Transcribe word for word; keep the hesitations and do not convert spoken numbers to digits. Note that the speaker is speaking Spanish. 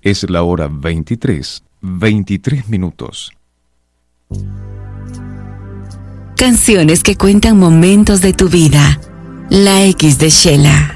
Es la hora veintitrés, veintitrés minutos. Canciones que cuentan momentos de tu vida. La X de Shela.